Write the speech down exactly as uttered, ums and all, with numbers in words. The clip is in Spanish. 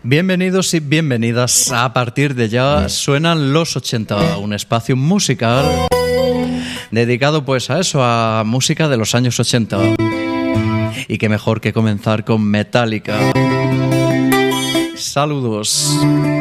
Bienvenidos y bienvenidas. A partir de ya suenan los ochenta, un espacio musical dedicado pues a eso, a música de los años ochenta. Y qué mejor que comenzar con Metallica. Saludos.